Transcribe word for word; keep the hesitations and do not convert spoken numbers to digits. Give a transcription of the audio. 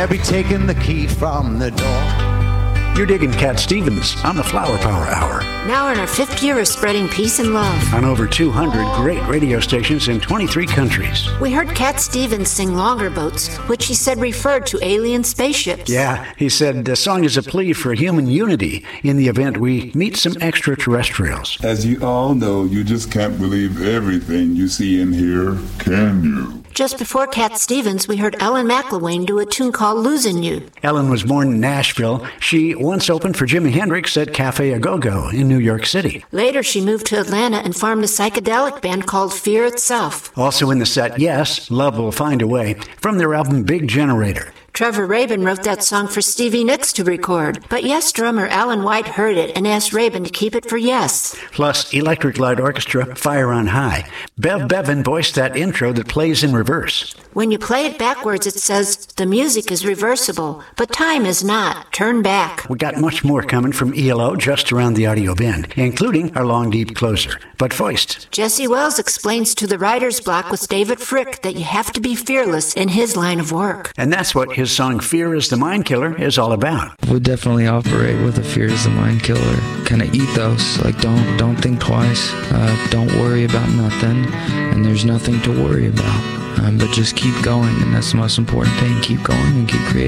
They'll be taking the key from the door. You're digging Cat Stevens on the Flower Power Hour. Now in our fifth year of spreading peace and love. On over two hundred great radio stations in twenty-three countries. We heard Cat Stevens sing Longer Boats, which he said referred to alien spaceships. Yeah, he said the song is a plea for human unity in the event we meet some extraterrestrials. As you all know, you just can't believe everything you see and hear, can you? Just before Cat Stevens, we heard Ellen McIlwain do a tune called Losing You. Ellen was born in Nashville. She once opened for Jimi Hendrix at Cafe A Go-Go in New York City. Later, she moved to Atlanta and formed a psychedelic band called Fear Itself. Also in the set, yes, Love Will Find a Way, from their album Big Generator. Trevor Rabin wrote that song for Stevie Nicks to record, but Yes drummer Alan White heard it and asked Rabin to keep it for Yes. Plus, Electric Light Orchestra, Fire on High. Bev Bevan voiced that intro that plays in reverse. When you play it backwards, it says, the music is reversible, but time is not. Turn back. We got much more coming from E L O just around the audio bend, including our long, deep closer. But first, Jesse Wells explains to the writer's block with David Frick that you have to be fearless in his line of work. And that's what his song Fear is the Mind Killer is all about. We definitely operate with a fear is the mind killer kind of ethos. Like, don't don't think twice, uh, don't worry about nothing, and there's nothing to worry about. Um, but just keep going, and that's the most important thing. Keep going and keep creating.